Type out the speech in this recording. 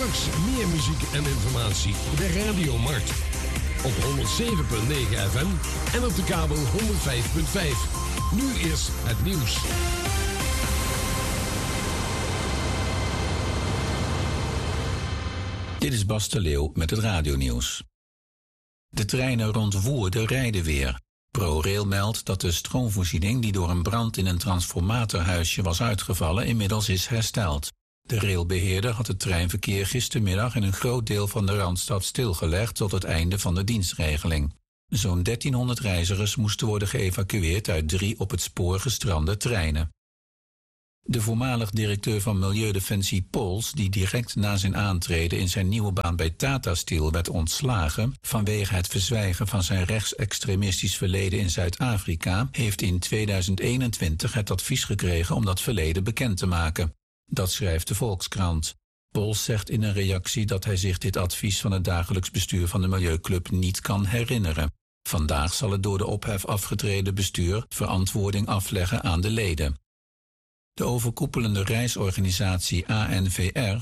Straks meer muziek en informatie bij Radio Markt. Op 107.9 FM en op de kabel 105.5. Nu is het nieuws. Dit is Bas de Leeuw met het radionieuws. De treinen rond Woerden rijden weer. ProRail meldt dat de stroomvoorziening die door een brand in een transformatorhuisje was uitgevallen inmiddels is hersteld. De railbeheerder had het treinverkeer gistermiddag in een groot deel van de Randstad stilgelegd tot het einde van de dienstregeling. Zo'n 1300 reizigers moesten worden geëvacueerd uit 3 op het spoor gestrande treinen. De voormalig directeur van Milieudefensie Pols, die direct na zijn aantreden in zijn nieuwe baan bij Tata Steel werd ontslagen vanwege het verzwijgen van zijn rechtsextremistisch verleden in Zuid-Afrika, heeft in 2021 het advies gekregen om dat verleden bekend te maken. Dat schrijft de Volkskrant. Pols zegt in een reactie dat hij zich dit advies van het dagelijks bestuur van de Milieuclub niet kan herinneren. Vandaag zal het door de ophef afgetreden bestuur verantwoording afleggen aan de leden. De overkoepelende reisorganisatie ANVR